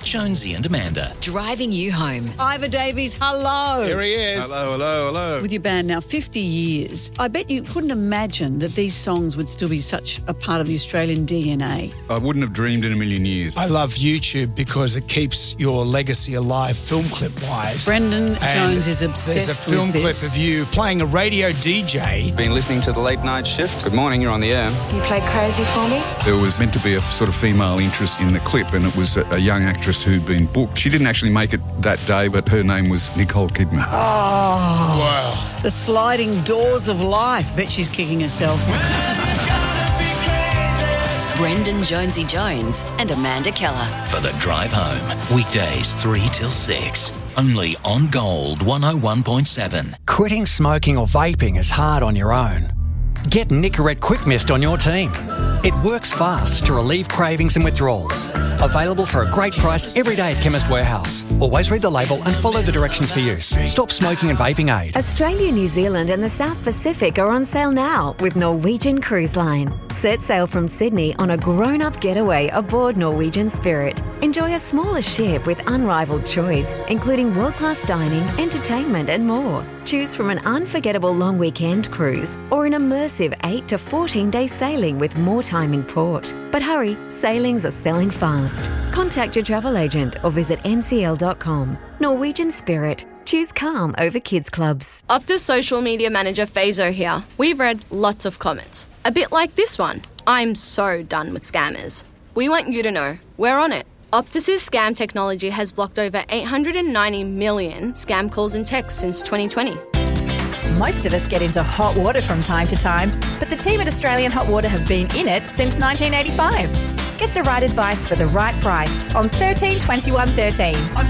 Jonesy and Amanda. Driving you home. Ivor Davies, hello. Here he is. Hello. With your band now 50 years, I bet you couldn't imagine that these songs would still be such a part of the Australian DNA. I wouldn't have dreamed in a million years. I love YouTube because it keeps your legacy alive film clip-wise. Brendan And Jones is obsessed there's a film with clip this. of you playing a radio DJ. Been listening to the late night shift. Good morning, you're on the air. You play Crazy for me? There was meant to be a sort of female interest in the clip, and it was a young actress who'd been booked. She didn't actually make it that day, but her name was Nicole Kidman. Oh, Wow. the sliding doors of life. Bet she's kicking herself. Brendan Jonesy Jones and Amanda Keller. For the drive home. Weekdays 3 till 6. Only on Gold 101.7. Quitting smoking or vaping is hard on your own. Get Nicorette Quick Mist on your team. It works fast to relieve cravings and withdrawals. Available for a great price every day at Chemist Warehouse. Always read the label and follow the directions for use. Stop smoking and vaping aid. Australia, New Zealand and the South Pacific are on sale now with Norwegian Cruise Line. Set sail from Sydney on a grown-up getaway aboard Norwegian Spirit. Enjoy a smaller ship with unrivaled choice, including world-class dining, entertainment and more. Choose from an unforgettable long weekend cruise or an immersive 8 to 14-day sailing with more time in port. But hurry, sailings are selling fast. Contact your travel agent or visit ncl.com. Norwegian Spirit. Choose calm over kids clubs. Optus social media manager Fazo here. We've read lots of comments. A bit like this one. I'm so done with scammers. We want you to know we're on it. Optus's scam technology has blocked over 890 million scam calls and texts since 2020. Most of us get into hot water from time to time, but the team at Australian Hot Water have been in it since 1985. Get the right advice for the right price on 13 21 13.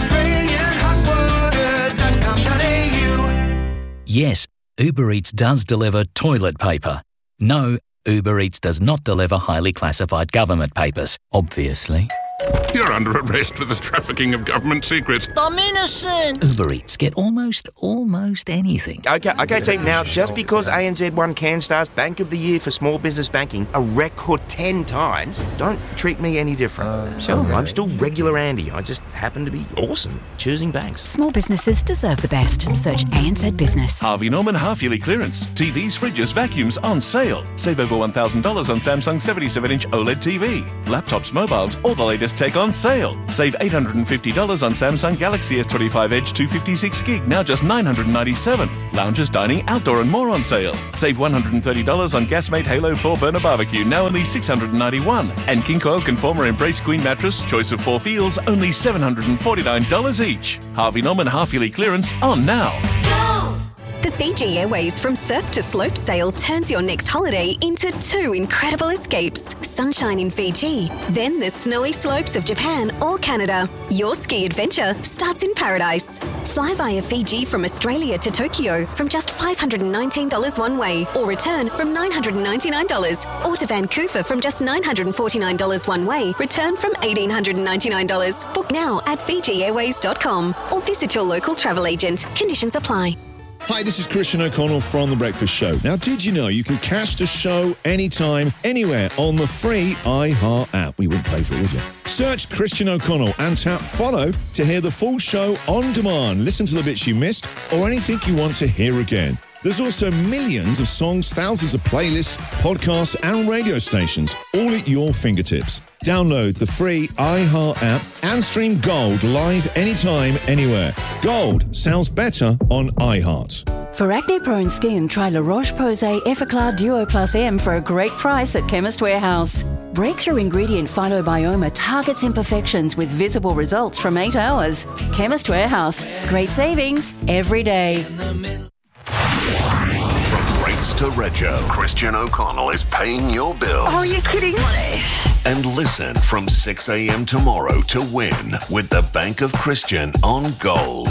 AustralianHotWater.com.au. Yes, Uber Eats does deliver toilet paper. No, Uber Eats does not deliver highly classified government papers, obviously. You're under arrest for the trafficking of government secrets. I'm innocent. Uber Eats get almost anything. Okay, team. Now, just because ANZ won CanStar's Bank of the Year for small business banking a record 10 times, don't treat me any different. Sure. I'm still regular Andy. I just happen to be awesome choosing banks. Small businesses deserve the best. Search ANZ Business. Harvey Norman half-yearly clearance. TVs, fridges, vacuums on sale. Save over $1,000 on Samsung 77-inch OLED TV. Laptops, mobiles, all the latest tech on sale. Save $850 on Samsung Galaxy S25 Edge 256 gig, now just $997. Lounges, dining, outdoor and more on sale. Save $130 on Gasmate Halo 4 burner barbecue, now only $691. And King Coil Conformer Embrace Queen mattress, choice of 4 feels, only $749 each. Harvey Norman half-yearly clearance on now. The Fiji Airways From Surf to Slope sale turns your next holiday into 2 incredible escapes. Sunshine in Fiji, then the snowy slopes of Japan or Canada. Your ski adventure starts in paradise. Fly via Fiji from Australia to Tokyo from just $519 one way, or return from $999. Or to Vancouver from just $949 one way, return from $1,899. Book now at FijiAirways.com or visit your local travel agent. Conditions apply. Hi, this is Christian O'Connell from The Breakfast Show. Now, did you know you can catch the show anytime, anywhere on the free iHeart app? We wouldn't pay for it, would you? Search Christian O'Connell and tap follow to hear the full show on demand. Listen to the bits you missed or anything you want to hear again. There's also millions of songs, thousands of playlists, podcasts and radio stations, all at your fingertips. Download the free iHeart app and stream Gold live anytime, anywhere. Gold sounds better on iHeart. For acne-prone skin, try La Roche-Posay Effaclar Duo Plus M for a great price at Chemist Warehouse. Breakthrough ingredient Phytobioma targets imperfections with visible results from 8 hours. Chemist Warehouse. Great savings every day. From rates to rego, Christian O'Connell is paying your bills. Are you kidding me? And listen from 6 a.m. tomorrow to win with the Bank of Christian on Gold.